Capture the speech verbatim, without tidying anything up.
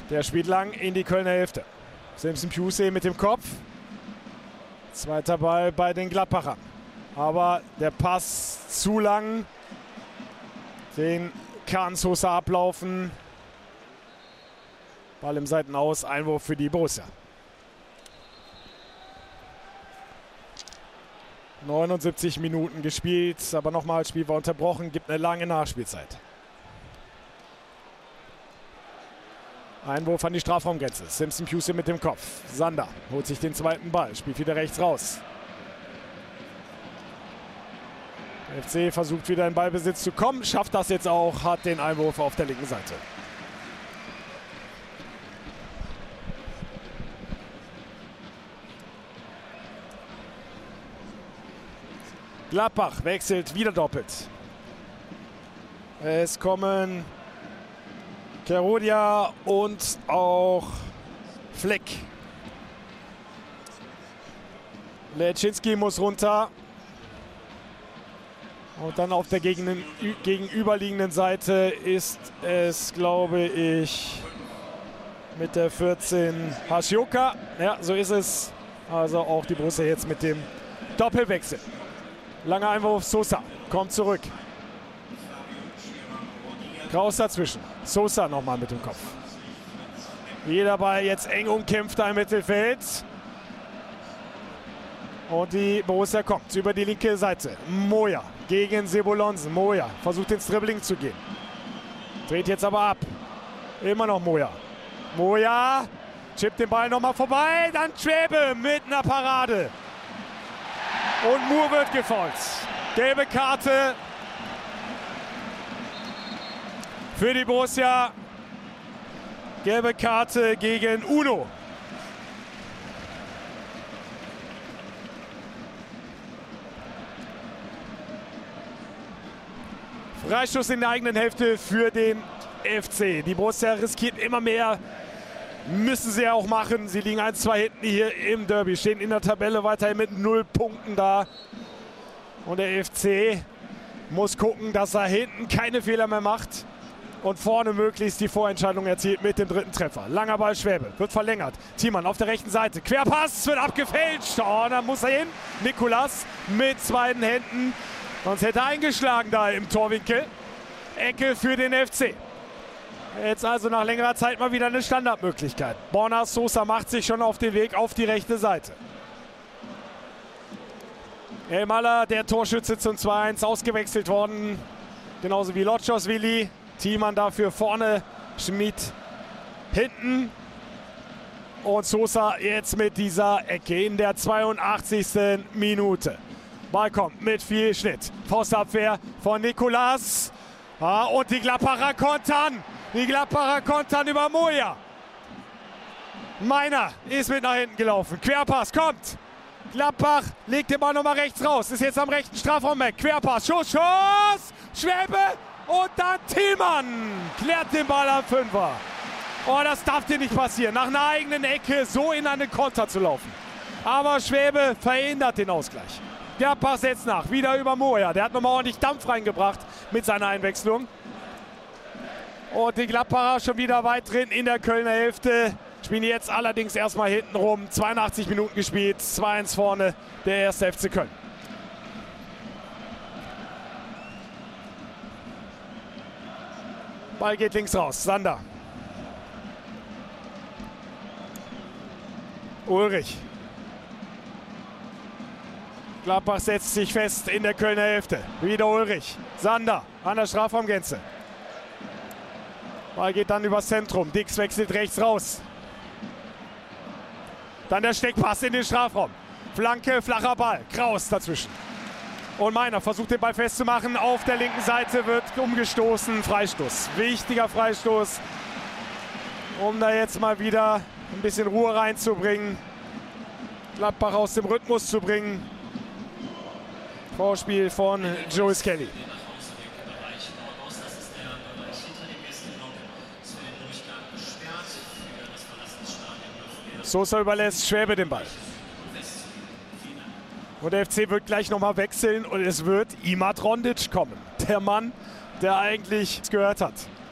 Der spielt lang in die Kölner Hälfte. Simpson Piusey mit dem Kopf. Zweiter Ball bei den Gladbachern. Aber der Pass zu lang. Den kann Sosa ablaufen. Ball im Seitenaus, Einwurf für die Borussia. neunundsiebzig Minuten gespielt, aber nochmal, Spiel war unterbrochen, gibt eine lange Nachspielzeit. Einwurf an die Strafraumgrenze. Simpson Piusey mit dem Kopf. Sander holt sich den zweiten Ball, spielt wieder rechts raus. Der F C versucht wieder in Ballbesitz zu kommen, schafft das jetzt auch, hat den Einwurf auf der linken Seite. Gladbach wechselt wieder doppelt. Es kommen Kerodia und auch Fleck. Leczynski muss runter. Und dann auf der gegen, gegenüberliegenden Seite ist es, glaube ich, mit der vierzehn Haschioka. Ja, so ist es. Also auch die Borussia jetzt mit dem Doppelwechsel. Langer Einwurf, Sosa kommt zurück. Kraus dazwischen. Sosa nochmal mit dem Kopf. Jeder Ball jetzt eng umkämpft im Mittelfeld. Und die Borussia kommt über die linke Seite. Moya gegen Sebolonsen. Moya versucht ins Dribbling zu gehen. Dreht jetzt aber ab. Immer noch Moya. Moya chippt den Ball nochmal vorbei. Dann Schwäbe mit einer Parade. Und Moore wird gefault. Gelbe Karte für die Borussia. Gelbe Karte gegen Uno. Freistoß in der eigenen Hälfte für den F C. Die Borussia riskiert immer mehr. Müssen sie ja auch machen. Sie liegen eins zwei hinten hier im Derby. Stehen in der Tabelle weiterhin mit null Punkten da. Und der F C muss gucken, dass er hinten keine Fehler mehr macht. Und vorne möglichst die Vorentscheidung erzielt mit dem dritten Treffer. Langer Ball Schwäbe. Wird verlängert. Thiemann auf der rechten Seite. Querpass wird abgefälscht. Oh, da muss er hin. Nikolas mit beiden Händen. Sonst hätte er eingeschlagen da im Torwinkel. Ecke für den F C. Jetzt also nach längerer Zeit mal wieder eine Standardmöglichkeit. Borna Sosa macht sich schon auf den Weg auf die rechte Seite. Elmaler, der Torschütze zum zwei eins, ausgewechselt worden. Genauso wie Lotschosvili. Thiemann dafür vorne, Schmid hinten. Und Sosa jetzt mit dieser Ecke in der zweiundachtzigsten Minute. Ball kommt mit viel Schnitt. Faustabwehr von Nikolas. Ah, und die Gladbacher kontern. Die Gladbacher kontern über Moya. Meiner ist mit nach hinten gelaufen. Querpass kommt. Gladbach legt den Ball nochmal rechts raus. Ist jetzt am rechten Strafraum weg. Querpass. Schuss, Schuss. Schwäbe. Und dann Thiemann. Klärt den Ball am Fünfer. Oh, das darf dir nicht passieren. Nach einer eigenen Ecke so in eine Konter zu laufen. Aber Schwäbe verhindert den Ausgleich. Gladbach setzt nach. Wieder über Moya. Der hat nochmal ordentlich Dampf reingebracht mit seiner Einwechslung. Und die Gladbacher schon wieder weit drin in der Kölner Hälfte. Spielen jetzt allerdings erstmal hinten rum. zweiundachtzig Minuten gespielt. zwei eins vorne der erste F C Köln. Ball geht links raus. Sander. Ulrich. Gladbach setzt sich fest in der Kölner Hälfte. Wieder Ulrich. Sander an der Strafraumgrenze. Ball geht dann übers Zentrum. Dix wechselt rechts raus. Dann der Steckpass in den Strafraum. Flanke, flacher Ball. Kraus dazwischen. Und Meiner versucht den Ball festzumachen. Auf der linken Seite wird umgestoßen. Freistoß. Wichtiger Freistoß. Um da jetzt mal wieder ein bisschen Ruhe reinzubringen. Gladbach aus dem Rhythmus zu bringen. Vorspiel von Joe Skelly. Sosa überlässt Schwäbe den Ball. Und der F C wird gleich nochmal wechseln und es wird Imad Rondic kommen. Der Mann, der eigentlich gehört hat.